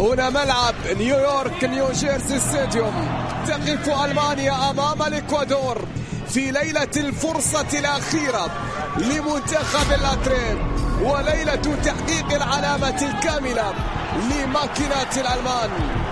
هنا ملعب نيويورك نيو جيرسي ستاديوم، تقف ألمانيا أمام الإكوادور في ليلة الفرصة الأخيرة لمنتخب الأتريب، وليلة تحقيق العلامة الكاملة لماكينات الألمان.